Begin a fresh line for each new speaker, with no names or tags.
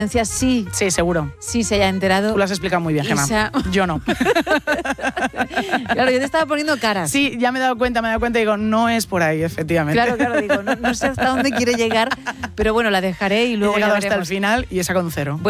Sí,
seguro.
Sí, se haya enterado.
Tú lo has explicado muy bien, Gemma. Yo no.
Claro, yo te estaba poniendo caras.
Sí, ya me he dado cuenta y digo, no es por ahí, efectivamente.
Claro, digo, no sé hasta dónde quiere llegar, pero bueno, la dejaré y luego
he llegado
ya
hasta el final y he sacado un 0.